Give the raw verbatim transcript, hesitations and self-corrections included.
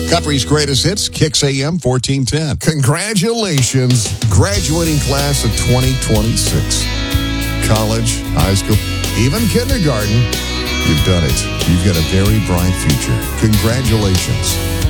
Country's Greatest Hits, Kicks A M fourteen ten. Congratulations, graduating class of twenty twenty-six. College, high school, even kindergarten. You've done it. You've got a very bright future. Congratulations.